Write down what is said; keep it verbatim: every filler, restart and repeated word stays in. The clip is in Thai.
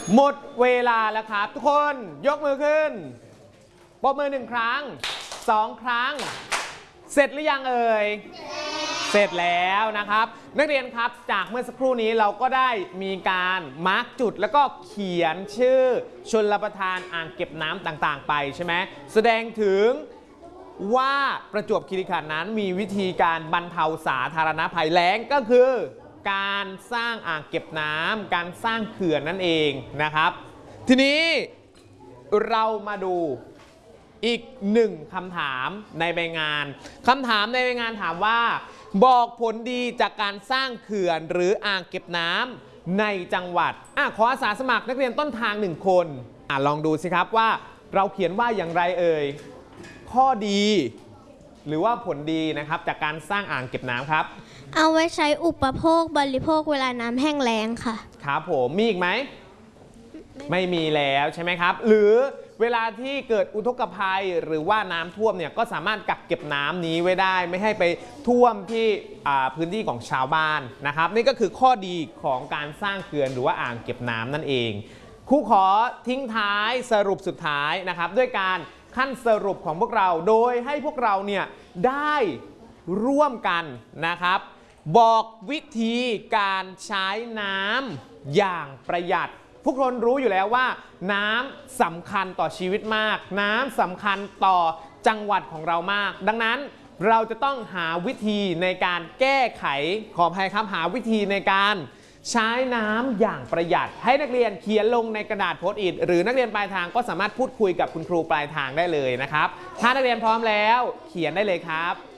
หมดเวลาแล้วครับทุกคนยกมือขึ้นปรบมือหนึ่งครั้งสองครั้งเสร็จหรือยังเอ่ยเสร็จแล้วนะครับนักเรียนครับจากเมื่อสักครู่นี้เราก็ได้มีการมาร์กจุดแล้วก็เขียนชื่อชลประทานอ่างเก็บน้ำต่างๆไปใช่ไหมแสดงถึงว่าประจวบคีรีขันธ์นั้นมีวิธีการบรรเทาสาธารณภัยแล้งก็คือการสร้างอ่างเก็บน้ำการสร้างเขื่อนนั่นเองนะครับทีนี้เรามาดูอีกหนึ่งคำถามในใบงานคำถามในใบงานถามว่าบอกผลดีจากการสร้างเขื่อนหรืออ่างเก็บน้ำในจังหวัดอ่ะขออาสาสมัครนักเรียนต้นทางหนึ่งคนอ่ะลองดูสิครับว่าเราเขียนว่าอย่างไรเอ่ยข้อดีหรือว่าผลดีนะครับจากการสร้างอ่างเก็บน้ำครับเอาไว้ใช้อุปโภคบริโภคเวลาน้ำแห้งแล้งค่ะครับผมมีอีกไหมไม่มีแล้วใช่ไหมครับหรือเวลาที่เกิดอุทกภัยหรือว่าน้ำท่วมเนี่ยก็สามารถกักเก็บน้ำนี้ไว้ได้ไม่ให้ไปท่วมที่พื้นที่ของชาวบ้านนะครับนี่ก็คือข้อดีของการสร้างเขื่อนหรือว่าอ่างเก็บน้ำนั่นเองครูขอทิ้งท้ายสรุปสุดท้ายนะครับด้วยการขั้นสรุปของพวกเราโดยให้พวกเราเนี่ยได้ร่วมกันนะครับบอกวิธีการใช้น้ำอย่างประหยัดทุกคนรู้อยู่แล้วว่าน้ำสำคัญต่อชีวิตมากน้ำสำคัญต่อจังหวัดของเรามากดังนั้นเราจะต้องหาวิธีในการแก้ไขขออภัยครับหาวิธีในการใช้น้ำอย่างประหยัดให้นักเรียนเขียนลงในกระดาษโพสต์อิทหรือนักเรียนปลายทางก็สามารถพูดคุยกับคุณครูปลายทางได้เลยนะครับถ้านักเรียนพร้อมแล้วเขียนได้เลยครับ